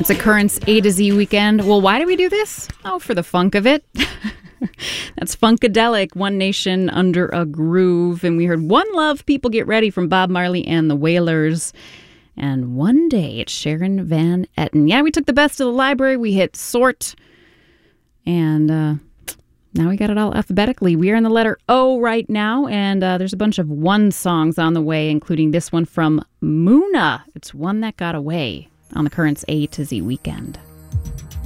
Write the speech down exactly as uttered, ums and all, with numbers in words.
It's a Currents A to Z weekend. Well, why do we do this? Oh, for the funk of it. That's Funkadelic, One Nation Under a Groove. And we heard One Love, People Get Ready from Bob Marley and the Wailers. And One Day, it's Sharon Van Etten. Yeah, we took the best of the library. We hit sort. And uh, now we got it all alphabetically. We are in the letter O right now. And uh, there's a bunch of One songs on the way, including this one from Muna. It's One That Got Away on the Currents A to Z weekend.